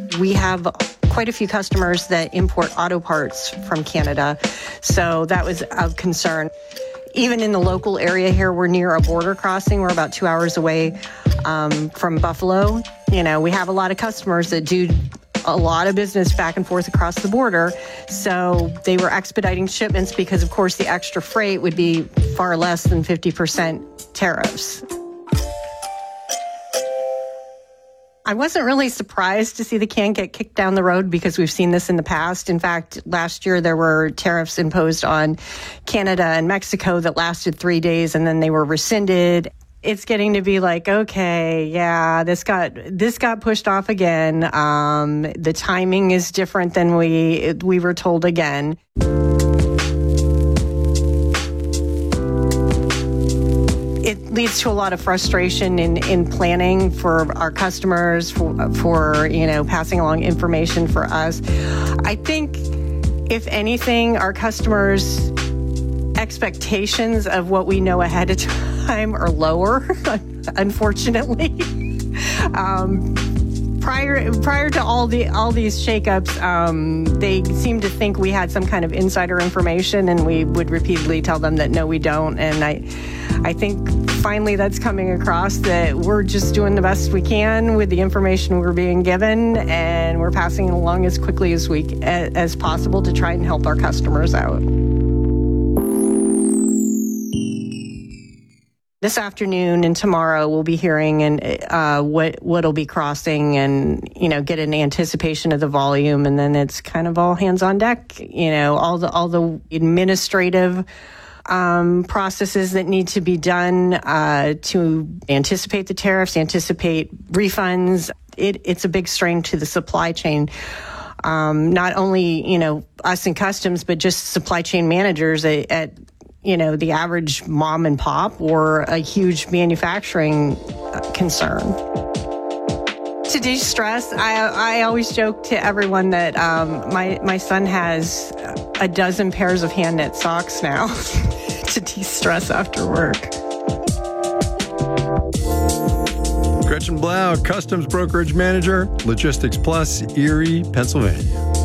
We have quite a few customers that import auto parts from Canada, so that was of concern. Even in the local area here, we're near a border crossing. We're about 2 hours away from Buffalo. You know, we have a lot of customers that do a lot of business back and forth across the border. So they were expediting shipments because, of course, the extra freight would be far less than 50% tariffs. I wasn't really surprised to see the can get kicked down the road because we've seen this in the past. In fact, last year there were tariffs imposed on Canada and Mexico that lasted 3 days and then they were rescinded. It's getting to be like, okay, yeah, this got pushed off again. The timing is different than we were told again. It leads to a lot of frustration in planning for our customers, for passing along information for us. I think, if anything, our customers' expectations of what we know ahead of time are lower, unfortunately. Prior to all these shakeups, they seemed to think we had some kind of insider information, and we would repeatedly tell them that no, we don't. And I think finally that's coming across that we're just doing the best we can with the information we're being given, and we're passing it along as quickly as possible to try and help our customers out. This afternoon and tomorrow we'll be hearing what'll be crossing and, get an anticipation of the volume. And then it's kind of all hands on deck, all the administrative processes that need to be done to anticipate the tariffs, anticipate refunds. It's a big strain to the supply chain. Not only, us in customs, but just supply chain managers at the average mom and pop or a huge manufacturing concern. To de-stress, I always joke to everyone that my son has a dozen pairs of hand-knit socks now to de-stress after work. Gretchen Blau, Customs Brokerage Manager, Logistics Plus, Erie, Pennsylvania.